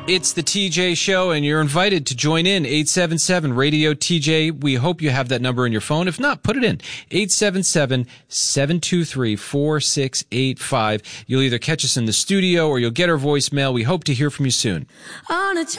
It's the TJ Show, and you're invited to join in. 877-RADIO-TJ. We hope you have that number in your phone. If not, put it in. 877-723-4685. You'll either catch us in the studio or you'll get our voicemail. We hope to hear from you soon.